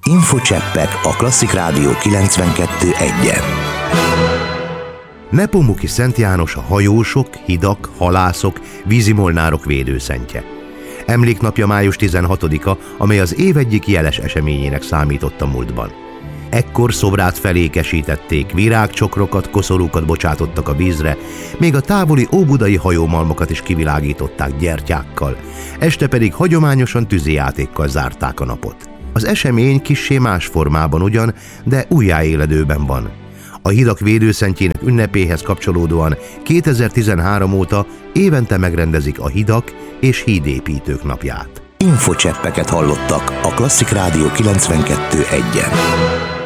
Infocseppek a Klasszik Rádió 92.1-en. Nepomuki Szent János a hajósok, hidak, halászok, vízimolnárok védőszentje. Emléknapja május 16-a, amely az év egyik jeles eseményének számított a múltban. Ekkor szobrát felékesítették, virágcsokrokat, koszorúkat bocsátottak a vízre, még a távoli óbudai hajómalmokat is kivilágították gyertyákkal, este pedig hagyományosan tűzijátékkal zárták a napot. Az esemény kissé más formában ugyan, de újjáéledőben van. A hidak védőszentjének ünnepéhez kapcsolódóan 2013 óta évente megrendezik a hidak és hídépítők napját. Infocseppeket hallottak a Klasszik Rádió 92.1-en.